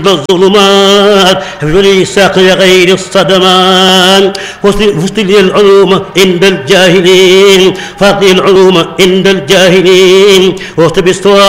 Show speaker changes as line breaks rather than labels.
الظلمات حفظ لي ساقي غير الصدمان وصل لي العلوم عند الجاهلين فاقي العلوم عند الجاهلين واكتب